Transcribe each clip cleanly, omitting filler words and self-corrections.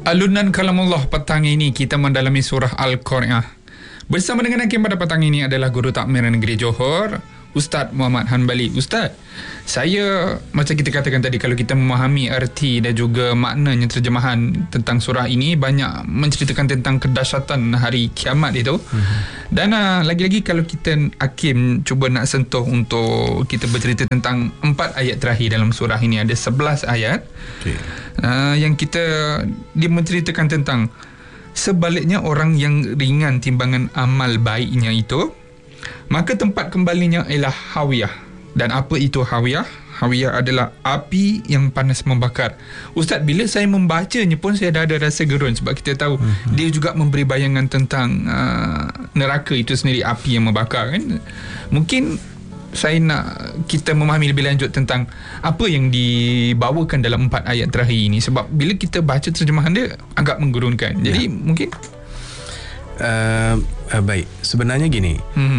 Alunan kalamullah petang ini kita mendalami surah Al-Qari'ah. Bersama dengan hakim pada petang ini adalah Guru Takmir Negeri Johor, Ustaz Muhammad Hanbali. Ustaz, saya macam kita katakan tadi, kalau kita memahami arti dan juga maknanya terjemahan tentang surah ini, banyak menceritakan tentang kedahsyatan hari kiamat itu. Dan lagi-lagi kalau kita hakim cuba nak sentuh untuk kita bercerita tentang 4 ayat terakhir dalam surah ini, ada 11 ayat. Yang dia menceritakan tentang sebaliknya orang yang ringan timbangan amal baiknya itu, maka tempat kembalinya ialah hawiyah. Dan apa itu hawiyah? Hawiyah adalah api yang panas membakar. Ustaz, bila saya membacanya pun saya dah ada rasa gerun, sebab kita tahu dia juga memberi bayangan tentang neraka itu sendiri, api yang membakar kan. Mungkin saya nak kita memahami lebih lanjut tentang apa yang dibawakan dalam 4 ayat terakhir ini, sebab bila kita baca terjemahan dia agak menggerunkan. Jadi mungkin baik, sebenarnya gini,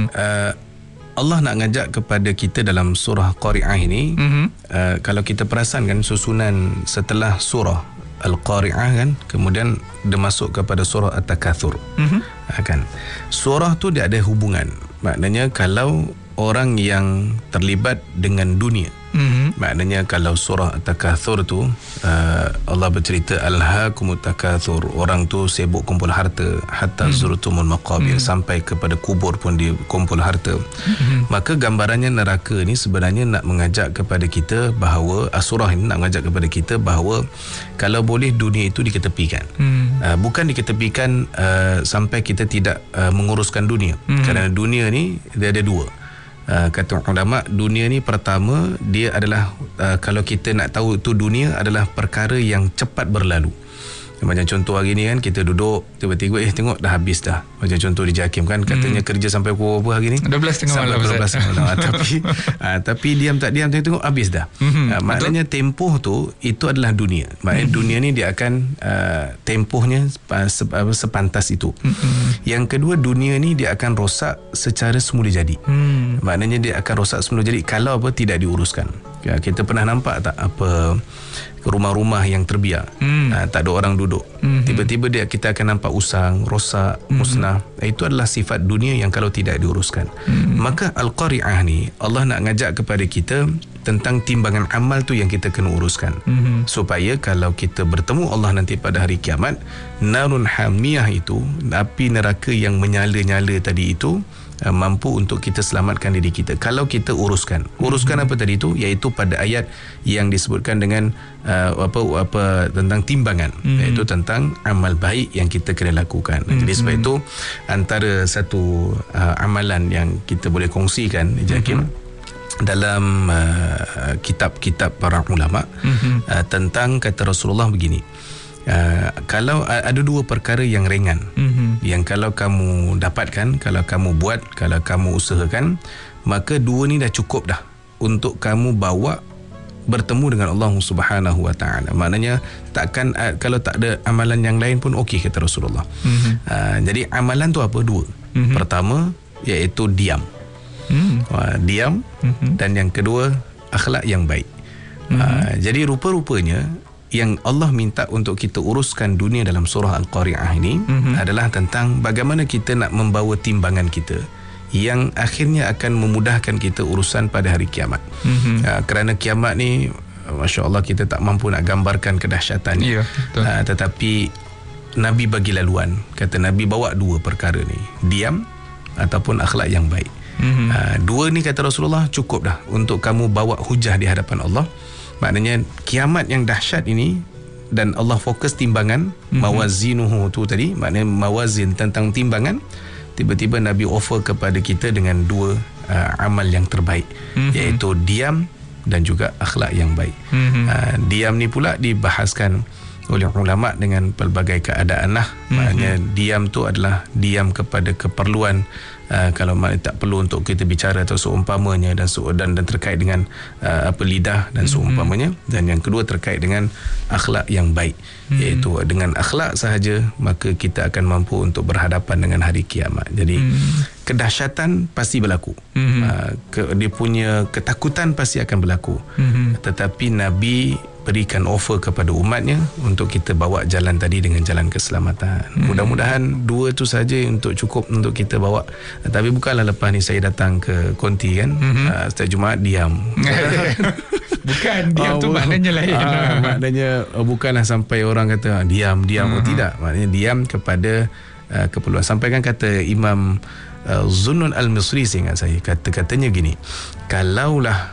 Allah nak ngajak kepada kita dalam surah Qari'ah ini, kalau kita perasan kan, susunan setelah surah Al-Qari'ah kan, kemudian dia masuk kepada surah At-Takatsur. Kan, surah tu dia ada hubungan. Maknanya kalau orang yang terlibat dengan dunia, maknanya kalau surah At-Takatsur tu Allah bercerita alhaakumut takatsur, orang tu sibuk kumpul harta hatta zurtumul maqabir, sampai kepada kubur pun dia kumpul harta. Maka gambarannya neraka ni sebenarnya nak mengajak kepada kita bahawa surah ini nak mengajak kepada kita bahawa kalau boleh dunia itu diketepikan. Bukan diketepikan sampai kita tidak menguruskan dunia, kerana dunia ni dia ada dua. Kata ulama, dunia ni pertama dia adalah kalau kita nak tahu tu dunia adalah perkara yang cepat berlalu. Macam contoh hari ni kan, kita duduk tiba-tiba tengok dah habis dah. Macam contoh di JAKIM kan, katanya kerja sampai pukul berapa hari ni? 12.30 malam. Tapi diam tak diam tengok habis dah. Maknanya tempoh tu itu adalah dunia. Maknanya dunia ni dia akan tempohnya sepantas itu. Yang kedua, dunia ni dia akan rosak secara semula jadi. Maknanya dia akan rosak semula jadi kalau tidak diuruskan. Kita pernah nampak tak apa rumah-rumah yang terbiar, tak ada orang duduk, tiba-tiba kita akan nampak usang, rosak, musnah. Itu adalah sifat dunia yang kalau tidak diuruskan. Maka Al-Qari'ah ni Allah nak ngajak kepada kita tentang timbangan amal tu yang kita kena uruskan, supaya kalau kita bertemu Allah nanti pada hari kiamat, narun hamiyah itu, api neraka yang menyala-nyala tadi itu, mampu untuk kita selamatkan diri kita kalau kita uruskan apa tadi itu, iaitu pada ayat yang disebutkan dengan apa tentang timbangan, iaitu tentang amal baik yang kita kena lakukan. Jadi sebab itu antara satu amalan yang kita boleh kongsikan, Jakim, dalam kitab-kitab para ulama, tentang kata Rasulullah begini, kalau ada 2 perkara yang ringan, yang kalau kamu dapatkan, kalau kamu buat, kalau kamu usahakan, maka 2 ni dah cukup dah untuk kamu bawa bertemu dengan Allah Subhanahu Wa Taala. Maknanya takkan kalau tak ada amalan yang lain pun okey, kata Rasulullah. Jadi amalan tu apa? 2. Pertama iaitu diam. Diam. Dan yang kedua akhlak yang baik. Jadi rupa-rupanya yang Allah minta untuk kita uruskan dunia dalam surah Al-Qari'ah ini adalah tentang bagaimana kita nak membawa timbangan kita yang akhirnya akan memudahkan kita urusan pada hari kiamat. Kerana kiamat ni, Masya Allah, kita tak mampu nak gambarkan kedahsyatannya. Tetapi Nabi bagi laluan. Kata Nabi, bawa 2 perkara ni, diam ataupun akhlak yang baik. 2 ni, kata Rasulullah, cukup dah untuk kamu bawa hujah di hadapan Allah. Maknanya kiamat yang dahsyat ini, dan Allah fokus timbangan, mawazinuhu tu tadi, maknanya mawazin tentang timbangan. Tiba-tiba Nabi offer kepada kita dengan 2 amal yang terbaik, iaitu diam dan juga akhlak yang baik. Diam ni pula dibahaskan oleh ulama dengan pelbagai keadaan lah. Maknanya diam tu adalah diam kepada keperluan, kalau tak perlu untuk kita bicara atau seumpamanya, dan terkait dengan lidah dan seumpamanya. Dan yang kedua terkait dengan akhlak yang baik, iaitu dengan akhlak sahaja maka kita akan mampu untuk berhadapan dengan hari kiamat. Jadi kedahsyatan pasti berlaku, dia punya ketakutan pasti akan berlaku, tetapi Nabi berikan offer kepada umatnya untuk kita bawa jalan tadi dengan jalan keselamatan. Mudah-mudahan dua tu saja untuk cukup untuk kita bawa. Tapi bukanlah lepas ni saya datang ke konti kan, setiap Jumaat diam. Bukan diam tu maknanya lain. Maknanya bukanlah sampai orang kata diam. Tidak, maknanya diam kepada keperluan. Sampaikan kata Imam Zunnun Al-Misri, seingat saya, katanya gini, kalaulah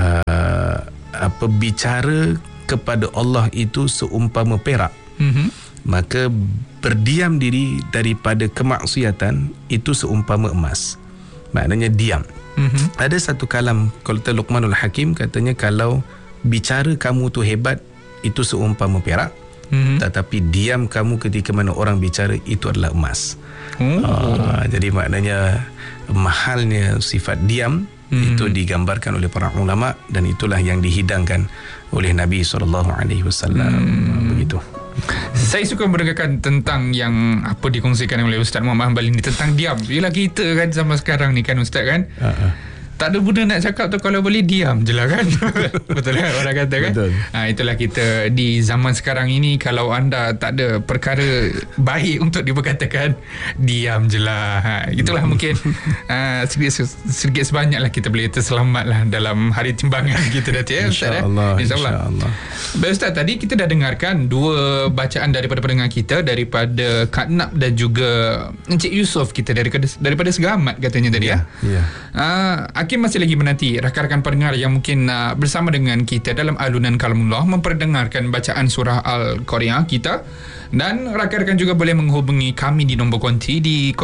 bicara kepada Allah itu seumpama perak, maka berdiam diri daripada kemaksiatan itu seumpama emas. Maknanya diam. Ada satu kalam kata Luqmanul Hakim, katanya kalau bicara kamu tu hebat itu seumpama perak, tetapi diam kamu ketika mana orang bicara itu adalah emas. Jadi maknanya mahalnya sifat diam itu digambarkan oleh para ulama, dan itulah yang dihidangkan oleh Nabi SAW. Begitu. Saya suka mendengarkan tentang yang apa dikongsikan oleh Ustaz Muhammad Hanbali ni tentang diam. Yelah, kita kan zaman sekarang ni kan Ustaz kan, tak ada benda nak cakap tu, kalau boleh diam je lah kan. Betul kan orang kata kan. Betul. Itulah kita di zaman sekarang ini, kalau anda tak ada perkara baik untuk diperkatakan, diam je lah. Itulah mungkin sedikit sebanyak lah kita boleh terselamat lah dalam hari timbangan kita nanti ya Ustaz. InsyaAllah. Baik Ustaz, tadi kita dah dengarkan dua bacaan daripada pendengar kita, daripada Kak Nap dan juga Encik Yusof kita daripada Segamat katanya tadi ya. Hakim masih lagi menanti rakan-rakan pendengar yang mungkin bersama dengan kita dalam alunan Kalamullah memperdengarkan bacaan surah Al-Qari'ah kita, dan rakan-rakan juga boleh menghubungi kami di nombor konti di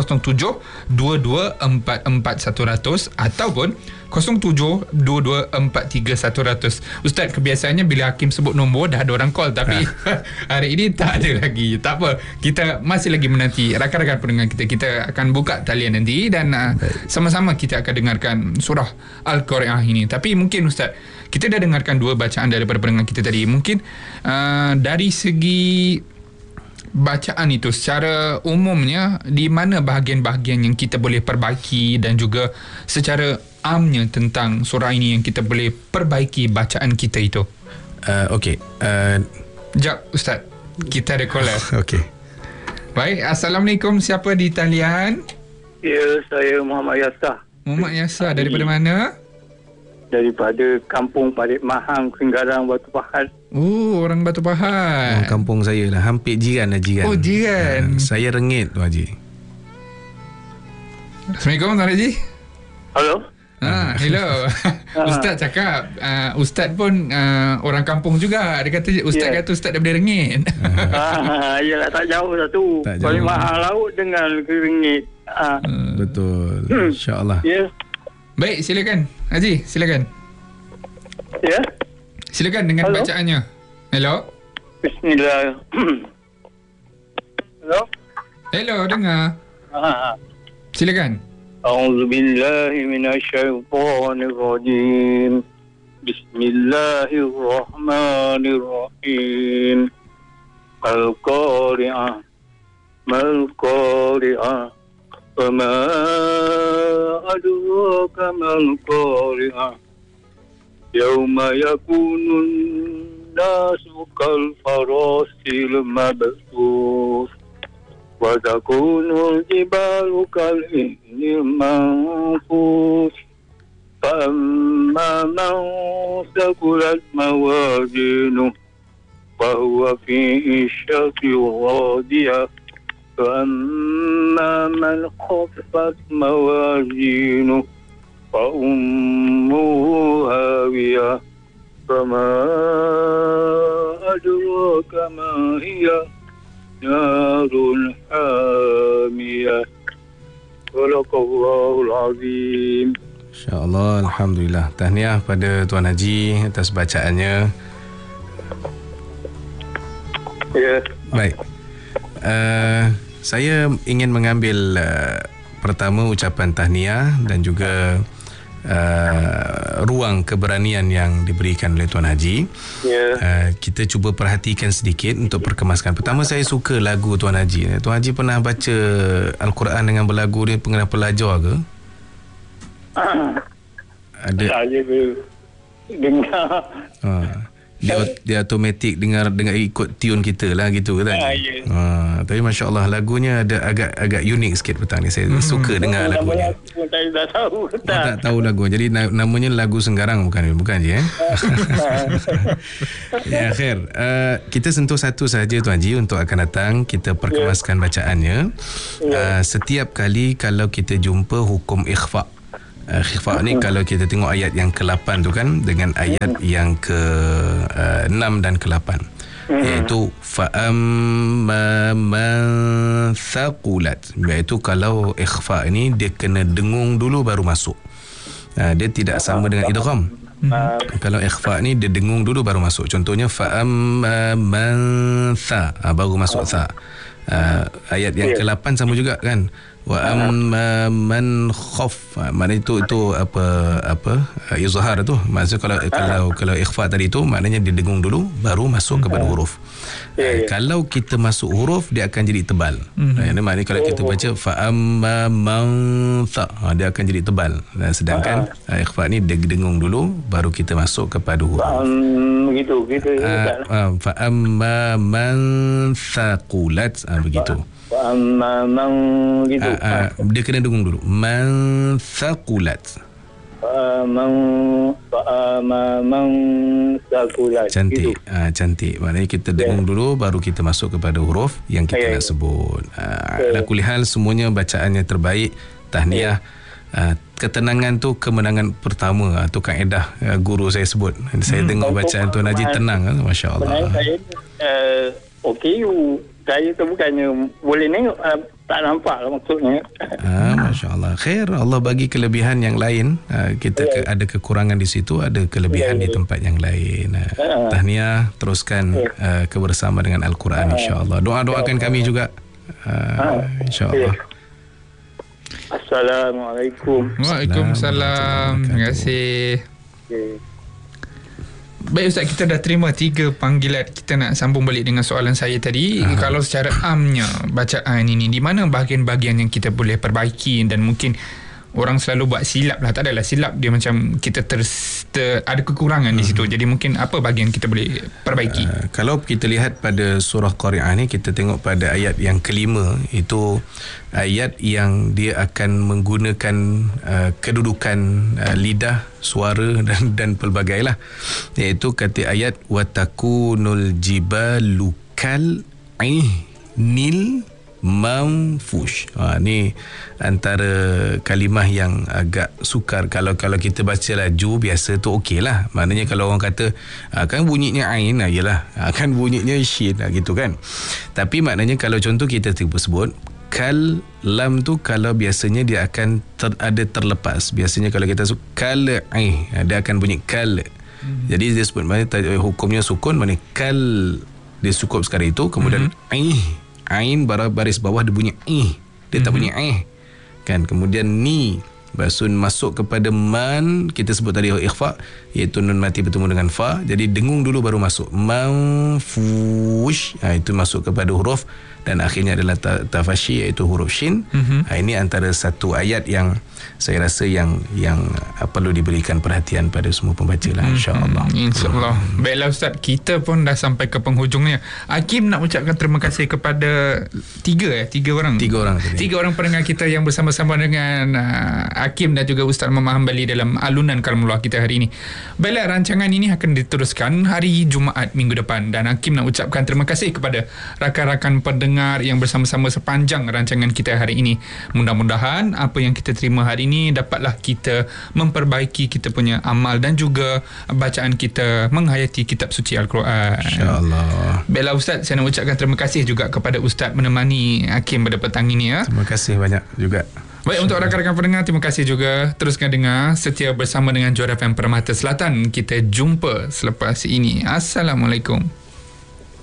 07-2244-100 ataupun 07-2243-100. Ustaz, kebiasaannya bila Hakim sebut nombor dah ada orang call, tapi hari ini tak ada lagi. Tak apa, kita masih lagi menanti rakan-rakan pendengar kita. Kita akan buka talian nanti dan sama-sama kita akan dengarkan surah Al-Qari'ah ini. Tapi mungkin Ustaz, kita dah dengarkan dua bacaan daripada pendengar kita tadi. Mungkin dari segi bacaan itu secara umumnya, di mana bahagian-bahagian yang kita boleh perbaiki, dan juga secara amnya tentang surah ini yang kita boleh perbaiki bacaan kita itu. Okey. Sekejap Ustaz, kita ada caller. Okey. Baik, Assalamualaikum. Siapa di talian? Ya, saya Muhammad Yasah. Muhammad Yasah, daripada mana? Daripada Kampung Parit Mahang, Senggarang, Batu Pahat. Orang Batu Pahat. Kampung saya lah, hampir jiran lah, jiran. Oh, jiran. Saya Rengit tu Haji. Assalamualaikum Tuan Haji. Halo. Hello. Ustaz cakap Ustaz pun orang kampung juga. Dia kata Ustaz kata Ustaz daripada Rengit. Yalah, tak jauh satu. Parit Mahang laut dengan Rengit. Betul. InsyaAllah. Ya. Baik, silakan Haji, silakan. Ya. Silakan dengan bacaannya. Hello. Bismillah. Hello. Hello, dengar. Silakan. A'udzubillahi minasyaitonirrajim. Bismillahirrahmanirrahim. Al-Qari'ah. Mal-Qari'ah. وما أدراك ما القارعة يوم يكون الناس كالفراش المبثوث وتكون الجبال كالعهن المنفوش فأما من ثقلت موازينه فهو في عيشة راضية وأما من خفت موازينه فأمه هاوية فما أدراك ما هي نار حامية صدق الله العظيم. InsyaAllah, Alhamdulillah. Tahniah pada Tuan Haji atas bacaannya. Ya. Baik. Saya ingin mengambil pertama ucapan tahniah dan juga ruang keberanian yang diberikan oleh Tuan Haji. Kita cuba perhatikan sedikit untuk perkemaskan. Pertama, saya suka lagu Tuan Haji. Tuan Haji pernah baca Al-Quran dengan berlagu ni, pernah pelajar ke? Ada. Saya dengar. dia automatik dengar ikut tune kita lah gitu kan. Ya. Tapi masya-Allah lagunya ada agak unik sikit petang ni. Saya suka dengar lagunya. Saya dah tahu. Tak tahu lagu. Jadi namanya lagu Senggarang bukan je Ya, khair. Kita sentuh satu saja Tuan Haji untuk akan datang kita perkemaskan bacaannya. Setiap kali kalau kita jumpa hukum ikhfa. Ikhfa ni kalau kita tengok ayat yang ke-8 tu kan dengan ayat yang ke-6 dan ke-8 iaitu fa'amma man thaqulat, iaitu kalau ikhfa ni dia kena dengung dulu baru masuk. Dia tidak sama dengan idgham. Kalau ikhfa ni dia dengung dulu baru masuk. Contohnya fa'amma man tha, baru masuk tha. Ayat yang ke-8 sama juga kan, wa amma man khaf, maknanya itu apa izhar tu, maksudnya kalau ikhfa tadi tu maknanya dia dengung dulu baru masuk kepada huruf. Kalau kita masuk huruf dia akan jadi tebal. Maknanya kalau kita baca fa amma man tha, dia akan jadi tebal. Sedangkan ikhfa ni dia dengung dulu baru kita masuk kepada huruf. Begitu fa amma man thaqulat, begitu. Memang gitu. Dia kena dengung dulu. Man thaqulat. Memang thaqulat. Cantik. Gitu. Cantik. Maknanya kita dengung dulu baru kita masuk kepada huruf yang kita nak sebut. Ala kulli hal semuanya bacaannya terbaik. Tahniah. Ketenangan tu kemenangan pertama. Tu kaedah guru saya sebut. Saya dengar bacaan Tuan Haji tenang. Masya-Allah. Okey, saya tu bukannya boleh tengok, tak nampak lah maksudnya. Masya-Allah. Khair, Allah bagi kelebihan yang lain. Kita ada kekurangan di situ, ada kelebihan di tempat yang lain. Tahniah, teruskan kebersama dengan Al-Quran insya-Allah. Doakan kami juga. Insya-Allah. Assalamualaikum. Waalaikumsalam. Terima kasih. Baik Ustaz, kita dah terima 3 panggilan. Kita nak sambung balik dengan soalan saya tadi. Kalau secara amnya bacaan ini, di mana bahagian-bahagian yang kita boleh perbaiki, dan mungkin orang selalu buat silap lah. Tak adalah silap, dia macam kita ada kekurangan di situ. Jadi mungkin apa bahagian kita boleh perbaiki? Kalau kita lihat pada surah Qari'ah ni, kita tengok pada ayat yang ke-5, itu ayat yang dia akan menggunakan kedudukan lidah, suara dan pelbagai lah. Iaitu kata ayat watakunul jibalu kal nil manfush. Ni antara kalimah yang agak sukar. Kalau kita baca laju biasa tu okey lah. Maknanya kalau orang kata kan bunyinya ain, yalah kan bunyinya shin gitu kan. Tapi maknanya kalau contoh kita sebut kal lam tu, kalau biasanya dia akan ada terlepas. Biasanya kalau kita sebut kal dia akan bunyi kal. Jadi dia sebut maknanya hukumnya sukun, maknanya kal dia sukup sekali itu, kemudian ain baris bawah dia bunyi dia tak bunyi kan. Kemudian ni basun masuk kepada man, kita sebut tadi ikhfa, iaitu nun mati bertemu dengan fa, jadi dengung dulu baru masuk manfush. Itu masuk kepada huruf, dan akhirnya adalah tafashi, iaitu huruf shin. Ini antara satu ayat yang saya rasa yang perlu diberikan perhatian pada semua pembaca lah, insya-Allah. InsyaAllah. Baiklah Ustaz, kita pun dah sampai ke penghujungnya. Hakim nak ucapkan terima kasih kepada tiga orang pendengar kita yang bersama-sama dengan Hakim dan juga Ustaz Muhammad Hanbali dalam alunan Kalamullah kita hari ini. Baiklah, rancangan ini akan diteruskan hari Jumaat minggu depan, dan Hakim nak ucapkan terima kasih kepada rakan-rakan pendengar yang bersama-sama sepanjang rancangan kita hari ini. Mudah-mudahan apa yang kita terima hari ini dapatlah kita memperbaiki kita punya amal dan juga bacaan kita menghayati kitab suci Al-Quran, insya-Allah. Baiklah Ustaz, saya nak ucapkan terima kasih juga kepada Ustaz menemani Hakim pada petang ini ya. Terima kasih banyak juga. Baik, untuk rakan-rakan pendengar, terima kasih juga. Teruskan dengar setia bersama dengan Johor FM Permata Selatan. Kita jumpa selepas ini. Assalamualaikum.